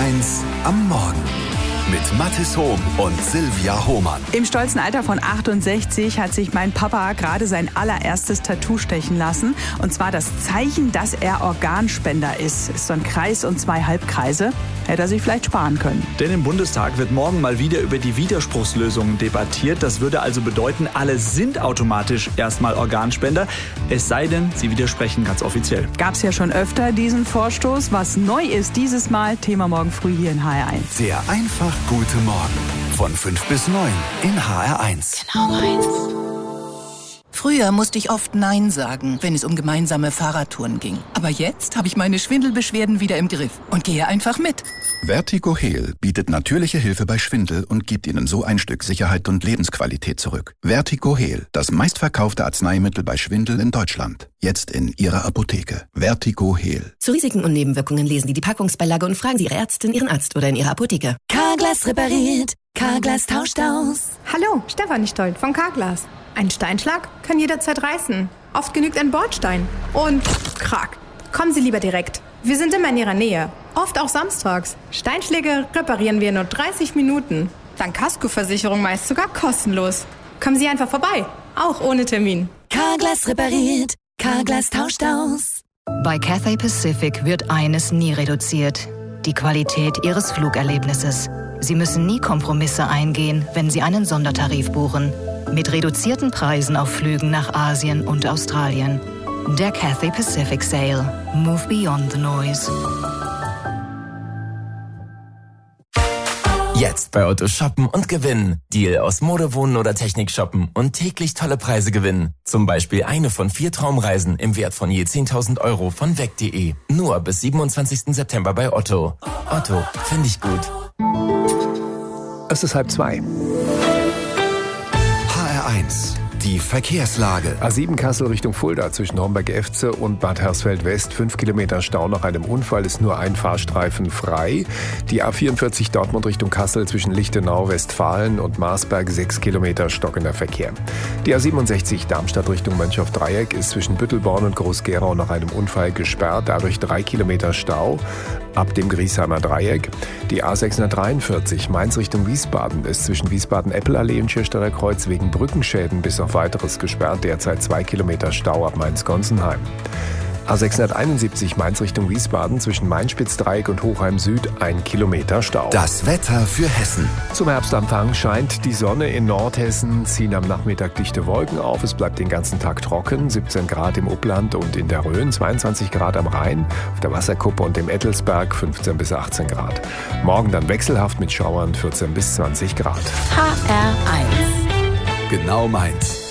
HR1 am Morgen. Mit Mathis Hohm und Silvia Hohmann. Im stolzen Alter von 68 hat sich mein Papa gerade sein allererstes Tattoo stechen lassen. Und zwar das Zeichen, dass er Organspender ist. Ist so ein Kreis und 2 Halbkreise. Hätte er sich vielleicht sparen können. Denn im Bundestag wird morgen mal wieder über die Widerspruchslösungen debattiert. Das würde also bedeuten, alle sind automatisch erstmal Organspender. Es sei denn, sie widersprechen ganz offiziell. Gab's ja schon öfter diesen Vorstoß. Was neu ist dieses Mal, Thema morgen früh hier in HR1. Der einfach gute Morgen. Von 5 bis 9 in HR1. Genau meins. Früher musste ich oft Nein sagen, wenn es um gemeinsame Fahrradtouren ging. Aber jetzt habe ich meine Schwindelbeschwerden wieder im Griff und gehe einfach mit. Vertigo Heal bietet natürliche Hilfe bei Schwindel und gibt Ihnen so ein Stück Sicherheit und Lebensqualität zurück. Vertigo Heal, das meistverkaufte Arzneimittel bei Schwindel in Deutschland. Jetzt in Ihrer Apotheke. Vertigo Heal. Zu Risiken und Nebenwirkungen lesen Sie die Packungsbeilage und fragen Sie Ihre Ärztin, Ihren Arzt oder in Ihrer Apotheke. Carglass repariert, Carglass tauscht aus. Hallo, Stefanie Stoll von Carglass. Ein Steinschlag kann jederzeit reißen. Oft genügt ein Bordstein. Und krack. Kommen Sie lieber direkt. Wir sind immer in Ihrer Nähe. Oft auch samstags. Steinschläge reparieren wir in nur 30 Minuten. Dank Kaskoversicherung meist sogar kostenlos. Kommen Sie einfach vorbei. Auch ohne Termin. Carglass repariert, Carglass tauscht aus. Bei Cathay Pacific wird eines nie reduziert: die Qualität Ihres Flugerlebnisses. Sie müssen nie Kompromisse eingehen, wenn Sie einen Sondertarif buchen. Mit reduzierten Preisen auf Flügen nach Asien und Australien. Der Cathay Pacific Sale. Move beyond the noise. Jetzt bei Otto shoppen und gewinnen. Deal aus Mode, Wohnen oder Technik shoppen und täglich tolle Preise gewinnen. Zum Beispiel eine von 4 Traumreisen im Wert von je 10.000 Euro von weg.de. Nur bis 27. September bei Otto. Otto, finde ich gut. Es ist 1:30. HR1, die Verkehrslage. A7 Kassel Richtung Fulda zwischen Homberg-Efze und Bad Hersfeld-West. 5 Kilometer Stau nach einem Unfall, ist nur ein Fahrstreifen frei. Die A44 Dortmund Richtung Kassel zwischen Lichtenau, Westfalen und Marsberg. 6 Kilometer stockender Verkehr. Die A67 Darmstadt Richtung Mönchhoff-Dreieck ist zwischen Büttelborn und Groß-Gerau nach einem Unfall gesperrt. Dadurch 3 Kilometer Stau ab dem Griesheimer Dreieck. Die A643 Mainz Richtung Wiesbaden ist zwischen Wiesbaden-Eppelallee und Schirsterer Kreuz wegen Brückenschäden bis auf Weiteres gesperrt. Derzeit 2 Kilometer Stau ab Mainz-Gonsenheim. A671 Mainz Richtung Wiesbaden zwischen Mainspitz-Dreieck und Hochheim Süd 1 Kilometer Stau. Das Wetter für Hessen. Zum Herbstanfang scheint die Sonne in Nordhessen, ziehen am Nachmittag dichte Wolken auf. Es bleibt den ganzen Tag trocken, 17 Grad im Upland und in der Rhön, 22 Grad am Rhein, auf der Wasserkuppe und im Ettelsberg 15 bis 18 Grad. Morgen dann wechselhaft mit Schauern 14 bis 20 Grad. HR1. Genau meins.